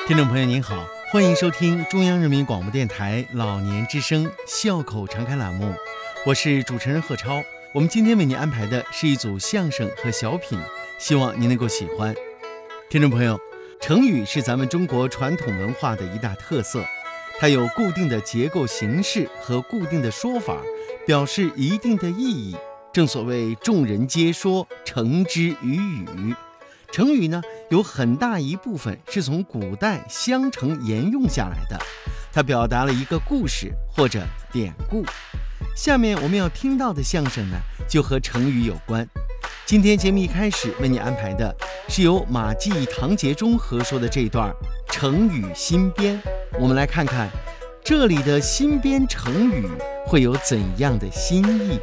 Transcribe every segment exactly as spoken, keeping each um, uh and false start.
听众朋友您好，欢迎收听中央人民广播电台老年之声笑口常开栏目，我是主持人贺超。我们今天为您安排的是一组相声和小品，希望您能够喜欢。听众朋友，成语是咱们中国传统文化的一大特色，它有固定的结构形式和固定的说法，表示一定的意义。正所谓众人皆说，成之于语。成语呢，有很大一部分是从古代相承沿用下来的，它表达了一个故事或者典故。下面我们要听到的相声呢，就和成语有关。今天节目一开始为你安排的是由马季、唐杰忠合说的这段成语新编，我们来看看这里的新编成语会有怎样的新意。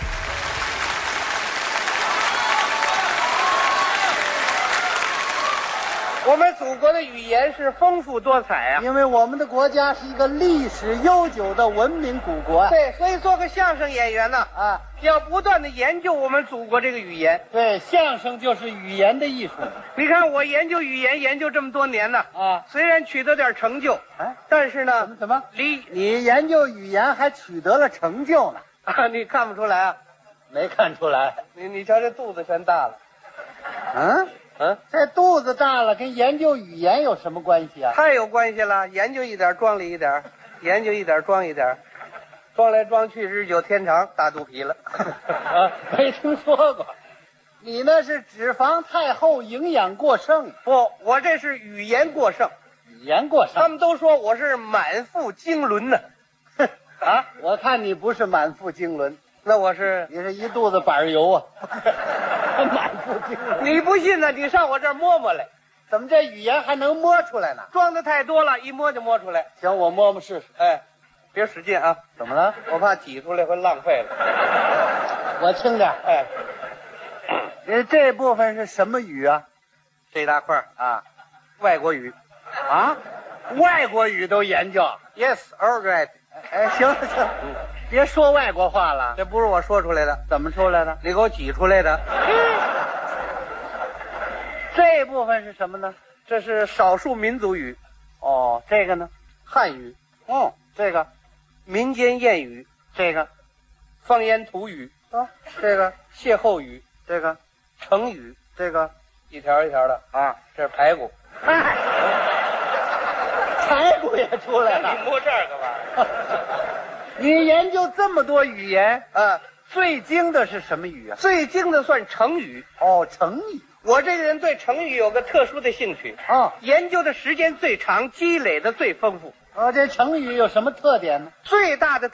我们祖国的语言是丰富多彩啊， 因为我们的国家是一个历史悠久的文明古国啊。 对，所以做个相声演员呢， 啊， 要不断的研究我们祖国这个语言。 对，相声就是语言的艺术。 你看我研究语言研究这么多年呢， 啊， 虽然取得点成就， 哎， 但是呢， 怎么怎么？ 离你研究语言还取得了成就呢？ 啊，你看不出来啊？ 没看出来。 你你瞧这肚子全大了， 嗯嗯， 这肚子大了跟研究语言有什么关系啊？ 太有关系了。研究一点装里一点，研究一点装一点，装来装去日久天长，大肚皮了。 啊，没听说过。你那是脂肪太厚，营养过剩。 不，我这是语言过剩。 语言过剩。 他们都说我是满腹经纶呢。 啊，我看你不是满腹经纶， 那我是， 你是一肚子板油啊。满腹经纶。 你不信呢？你上我这儿摸摸来。 怎么这语言还能摸出来呢？ 装的太多了，一摸就摸出来。 行，我摸摸试试。 哎，别使劲啊！ 怎么了？ 我怕挤出来会浪费了。 我轻点。 哎， 这这部分是什么语啊？ 这大块啊， 外国语。 啊，外国语都研究。 Yes, all right。 哎，行了行了，别说外国话了。 这不是我说出来的， 怎么出来的？ 你给我挤出来的。 这部分是什么呢？ 这是少数民族语。 哦，这个呢？ 汉语。 哦，这个民间谚语。 这个方言土语。 啊，这个歇后语。 这个成语。 这个一条一条的啊，这是排骨。 哎，排骨也出来了。 你摸这儿干嘛？ 你研究这么多语言， 啊， 最精的是什么语啊？ 最精的算成语。 哦，成语。 我这个人对成语有个特殊的兴趣， 哦， 研究的时间最长，积累的最丰富。 哦，这成语有什么特点呢？ 最大的